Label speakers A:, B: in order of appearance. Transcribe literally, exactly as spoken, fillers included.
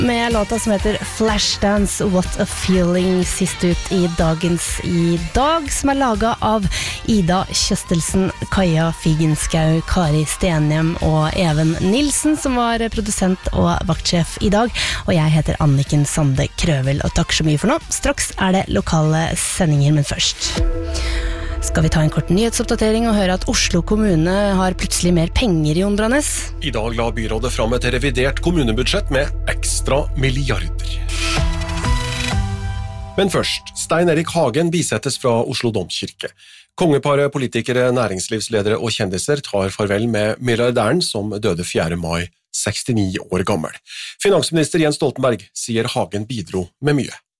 A: med låta som heter Flashdance, What a Feeling, sist ut i dagens I dag, som er laget av Ida Kjøstelsen, Kaja Figenskau, Kari Stenhjem og Even Nilsen, som var produsent og vaktsjef I dag. Og jeg heter Anniken Sande Krøvel, og takk så mye for nå. Straks er det lokale sendinger, men først skal vi ta en kort nyhetsoppdatering og høre at Oslo kommune har plutselig mer penger I Åndranæs.
B: I dag la byrådet fram et revidert kommunebudsjett med ekstra milliarder. Men først, Stein Erik Hagen bisettes fra Oslo Domkirke. Kongeparet, politikere, næringslivsledere og kjendiser tar farvel med milliardæren som døde fjerde mai, sekstini år gammel. Finansminister Jens Stoltenberg sier Hagen bidro med mye.